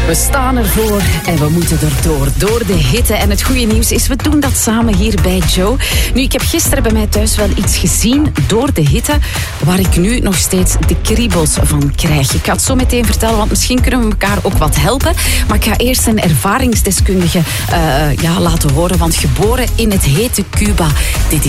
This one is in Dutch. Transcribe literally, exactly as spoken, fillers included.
We staan ervoor en we moeten erdoor. Door de hitte. En het goede nieuws is, we doen dat samen hier bij Joe. Nu, ik heb gisteren bij mij thuis wel iets gezien door de hitte, waar ik nu nog steeds de kriebels van krijg. Ik ga het zo meteen vertellen, want misschien kunnen we elkaar ook wat helpen. Maar ik ga eerst een ervaringsdeskundige uh, ja, laten horen, want geboren in het hete Cuba. Dit